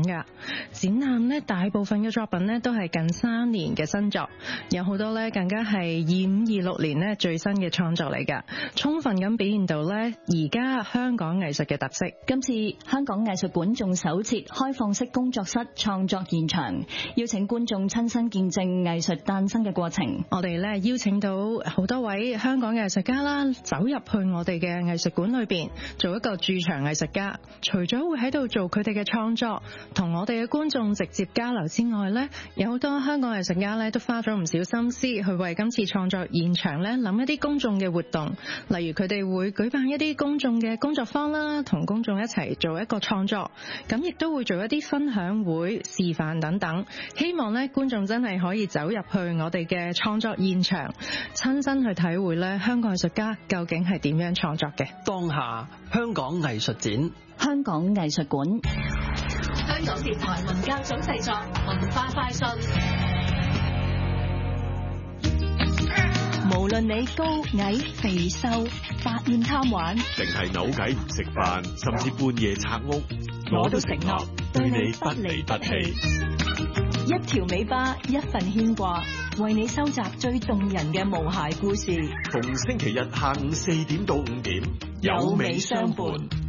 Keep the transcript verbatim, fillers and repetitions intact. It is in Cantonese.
緊㗎。展覽咧大部分嘅作品咧都係近三年嘅新作，有好多咧更加係二五二六年咧最新嘅創作嚟㗎，充分咁表現到咧而家香港藝術嘅特色。 今次香港藝術館仲首設開放式工作室創作現場，邀請觀眾親身見證藝術誕生嘅過程。 我哋咧邀請到好多位香港嘅藝術家啦，走入去我哋嘅藝術館裏邊做一個駐場藝術家。除咗會喺度做佢哋嘅創作，同我哋嘅觀眾直接交流之外咧，有好多香港藝術家咧都花咗唔少心思去為今次創作現場咧諗一啲公眾嘅活動，例如佢哋會舉辦一啲公眾嘅工作坊啦，同公眾一齊做一個創作，咁亦都會做一啲分享會、示範等等，希望咧觀眾真係可以走入去我哋嘅創作現場，親身去體會咧香港藝術家究竟係點樣創作嘅。 當下香港藝術展， 香港藝術館， 香港電台文教組製作，文化快訊。 無論你高矮肥瘦，百厭貪玩， 定係扭計唔食飯，甚至半夜拆屋， 我都承諾對你不離不棄。一條尾巴，一份牽掛，為你收集最動人嘅無涯故事。 逢星期日下午四點到五點，有美相伴。